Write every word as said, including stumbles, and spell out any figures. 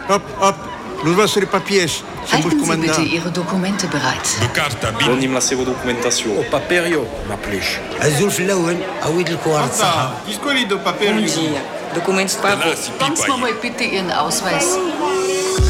Hopp, hopp. Nous was les papiers. Halten Sie bitte Ihre Dokumente bereit. دوني ملاسي دوكومنتاسيون. O paperio, ma plish. الزول في الأول عويد الكوارثة. Discoli do papel. Bom dia. Documentos, por favor. Sonst mal bitte Ihren Ausweis.